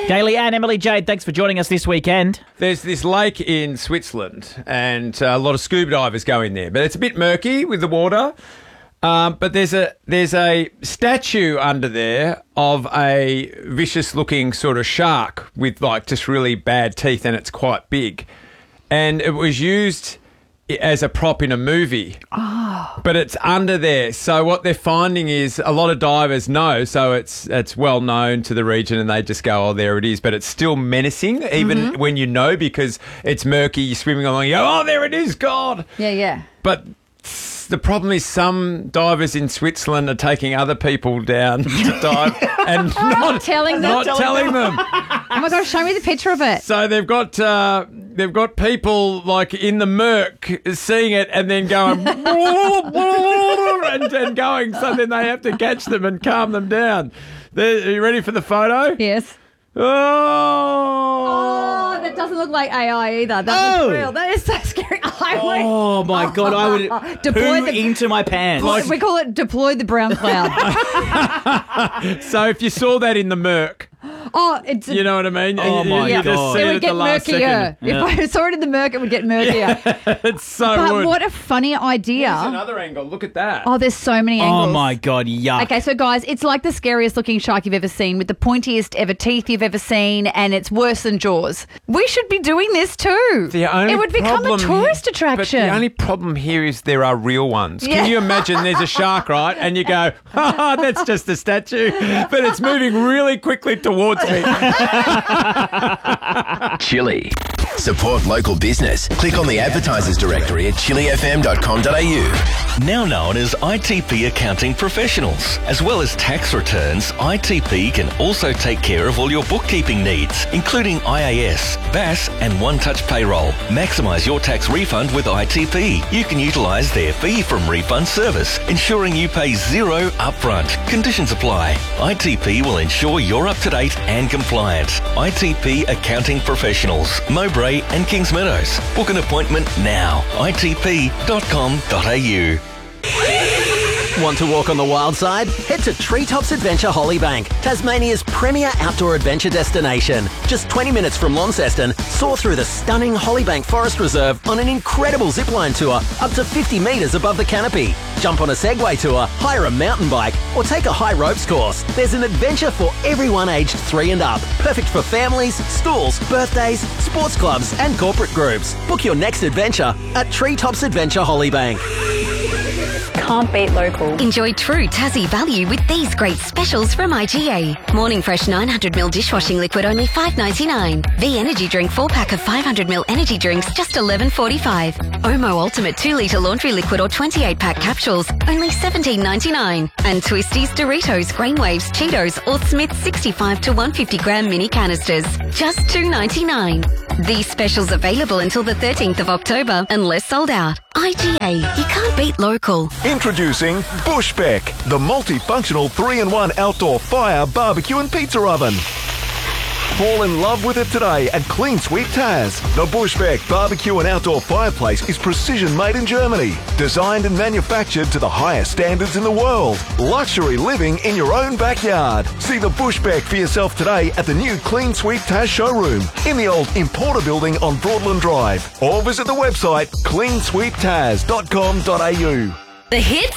Daly and Emily Jade, thanks for joining us this weekend. There's this lake in Switzerland and a lot of scuba divers go in there, but it's a bit murky with the water. But there's a statue under there of a vicious-looking sort of shark with like just really bad teeth, and it's quite big. And it was used as a prop in a movie. Oh. But it's under there. So what they're finding is a lot of divers know, so it's well known to the region and they just go, oh, there it is. But it's still menacing, even when you know, because it's murky, you're swimming along, you go, oh, there it is, God. Yeah. But the problem is some divers in Switzerland are taking other people down to dive and not telling them. them. Oh my gosh, show me the picture of it. So they've got people like in the murk seeing it and then going and going. So then they have to catch them and calm them down. Are you ready for the photo? Yes. Oh, that doesn't look like AI either. That looks real. That is so scary. Oh my God, I would deploy poo into my pants. We call it deploy the brown cloud. So if you saw that in the murk, it's you know what I mean? Oh my you God. just see it would at get the last murkier. second. If I saw it in the murk, it would get murkier. It's so But would. what a funny idea. Here's another angle. Look at that. Oh, there's so many angles. Oh my God, yuck. Okay, so guys, it's like the scariest looking shark you've ever seen with the pointiest ever teeth you've ever seen, and it's worse than Jaws. We should be doing this too. It would become a tourist attraction. But the only problem here is there are real ones. Yeah. Can you imagine there's a shark, right? And you go, that's just a statue. But it's moving really quickly towards me. Chili. Support local business. Click on the advertisers directory at chilifm.com.au. Now known as ITP Accounting Professionals. As well as tax returns, ITP can also take care of all your bookkeeping needs, including IAS, BAS and one-touch payroll. Maximise your tax refund with ITP. You can utilise their fee from refund service, ensuring you pay zero upfront. Conditions apply. ITP will ensure you're up to date and compliant. ITP Accounting Professionals, Mowbray and Kings Meadows. Book an appointment now. itp.com.au. Want to walk on the wild side? Head to Treetops Adventure Hollybank, Tasmania's premier outdoor adventure destination. Just 20 minutes from Launceston, soar through the stunning Hollybank Forest Reserve on an incredible zipline tour up to 50 metres above the canopy. Jump on a Segway tour, hire a mountain bike, or take a high ropes course. There's an adventure for everyone aged 3 and up. Perfect for families, schools, birthdays, sports clubs, and corporate groups. Book your next adventure at Treetops Adventure Hollybank. Can't beat local. Enjoy true Tassie value with these great specials from IGA. Morning Fresh 900ml dishwashing liquid only $5.99. V Energy Drink 4-pack of 500ml energy drinks just $11.45. Omo Ultimate 2-litre laundry liquid or 28-pack capsules only $17.99. And Twisties, Doritos, Grainwaves, Cheetos or Smith's 65 to 150 gram mini canisters just $2.99. These specials available until the 13th of October unless sold out. IGA, you can't beat local. Introducing Bushbeck, the multifunctional 3-in-1 outdoor fire, barbecue and pizza oven. Fall in love with it today at Clean Sweep Taz. The Bushbeck barbecue and outdoor fireplace is precision made in Germany. Designed and manufactured to the highest standards in the world. Luxury living in your own backyard. See the Bushbeck for yourself today at the new Clean Sweep Taz showroom in the old Importer building on Broadland Drive. Or visit the website cleansweeptaz.com.au. The hits